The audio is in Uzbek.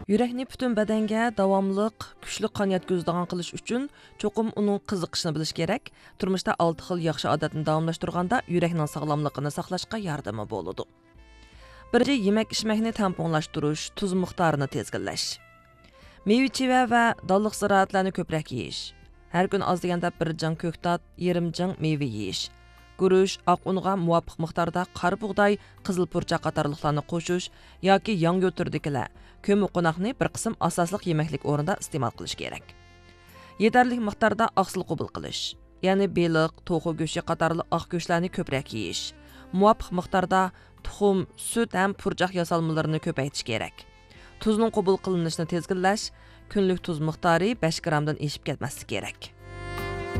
Yurakni butun badanga davomliq, kuchli qon yetkazadigan qilish uchun cho'qim uning qiziqishini bilish kerak. Turmushda 6 xil yaxshi odatni davomlashtirganda yurakning sog'lomligini saqlashga yordami bo'ladi. Birinchi, yemak-ichmakni tamponlashtirish, tuz miqdorini tezginlash. Meva-cheva va donliq ziroatlarni ko'proq yeyish. Har kun oz deganda bir jang ko'ktat, yarim jang meva yeyish. Guruch, oq unga muvofiq miqdorda qora bug'doy, qizil purcha qatorliqlarni qo'shish yoki yangi o'tirdikilar, ko'mir qo'noqni bir qism asosliq yemaklik o'rnida iste'mol qilish kerak. Yetarli miqdorda oqsil qabul qilish, ya'ni beliq, to'xu go'shti qatorli oq go'shtlarni ko'proq yeyish. Muvofiq miqdorda tuxum, sut ham purchoq yasalmalarini ko'paytirish kerak. Tuzning qabul qilinishini tezginlash, kunlik tuz miqdori 5 grammdan oshib ketmasligi kerak.